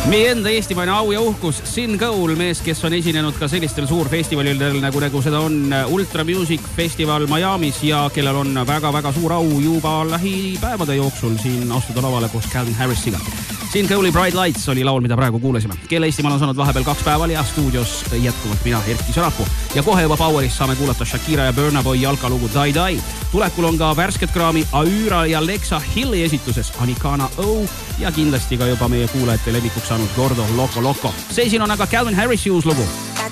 Meie enda eestimaine au ja uhkus Sin Goal, mees, kes on esinenud ka sellistel suurfestivalidel nagu seda on Ultra Music Festival Miamis ja kellel on väga-väga suur au juba lähipäevade jooksul siin astuda lavale koos Calvin Harrisiga. Sin Goali Bright Lights oli laul, mida praegu kuulasime. Kelle Eestimaal on saanud vahepeal 2 päeval ja stuudios jätkuvalt mina, Erki Sarapuu. Ja kohe juba Poweris saame kuulata Shakira ja Burna Boy jalkalugu Die Die. Tulekul on ka värsket kraami Aüra ja Lexa Hilli esituses Anikana O ja kindlasti ka juba meie kuulajate lemmikuks saanud Gordo Loco Loco. See siin on aga Calvin Harrisi uus lugu.